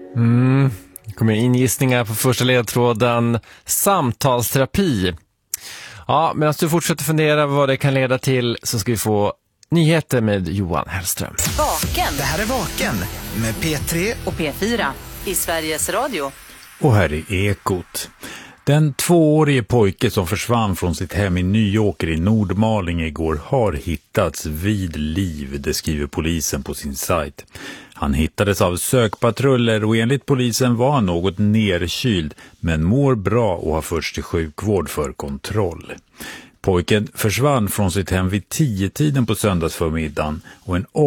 Det kommer ingissningar på första ledtråden. Samtalsterapi. Ja, medan du fortsätter fundera vad det kan leda till så ska vi få nyheter med Johan Hellström. Vaken. Det här är Vaken med P3 och P4 i Sveriges Radio. Och här är Ekot. Den 2-årige pojke som försvann från sitt hem i Nyåker i Nordmaling igår har hittats vid liv, det skriver polisen på sin sajt. Han hittades av sökpatruller och enligt polisen var han något nerkyld men mår bra och har förts till sjukvård för kontroll. Pojken försvann från sitt hem vid 10-tiden på söndagsförmiddagen och en